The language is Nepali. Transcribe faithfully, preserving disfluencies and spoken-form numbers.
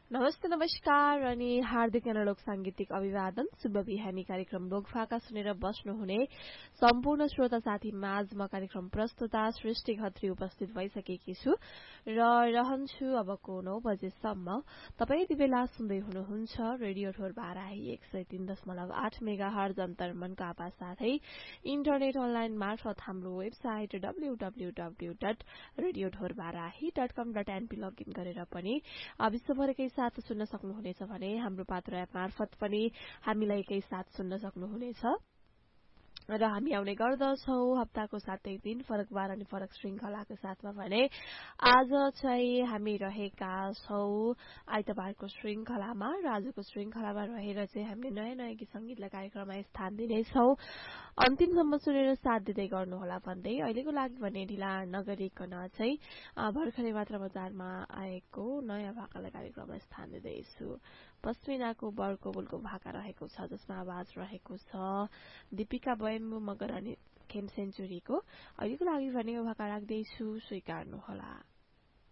नमस्ते नमस्कार अनि हार्दिक एनालोग सांगीतिक अभिवादन शुभ बिहानी कार्यक्रम लोकभाका सुनेर बस्नुहुने सम्पूर्ण श्रोता साथी माझमा कार्यक्रम प्रस्तुता सृष्टि खत्री उपस्थित भइसकेकी छु र रहन्छु अबको नौ बजेसम्म तपाई यति बेला सुन्दै हुनुहुन्छ रेडियो ठोर बाराही एक सय तीन दशमलव आठ मेगा हर्ज अन्तर्मनको आवाज साथै इन्टरनेट अनलाइन मार्फत हाम्रो website W W W dot radio ठोर बाराही डट कम डट एनपी लगइन गरेर पनि विश्वभरकै साथ सुन्न सक्नुहुनेछ भने हाम्रो पात्र एप मार्फत पनि हामीलाई एकै साथ सुन्न सक्नुहुनेछ र हामी आउने गर्दछौं हप्ताको सातै दिन फरक बार अनि फरक श्रृंखलाको साथमा भने आज चाहिँ हामी रहेका छौं आइतबारको श्रृंखलामा र आजको श्रृंखलामा रहेर चाहिँ हामीले नयाँ नयाँ गीत संगीतलाई कार्यक्रममा स्थान दिनेछौं अन्तिमसम्म सुनेर साथ दिँदै गर्नुहोला भन्दै अहिलेको लागि भने ढिला नगरिकन चाहिँ भर्खरै मात्र बजारमा आएको नयाँ भाकालाई कार्यक्रममा स्थान दिँदैछु पश्चिनाको बरकोबुलको भाका रहेको छ जसमा आवाज रहेको छ दीपिका बयम्बु मगर अनि खेम सेन्चुरीको अहिलेको लागि भने यो भाका राख्दैछु स्वीकार्नुहोला।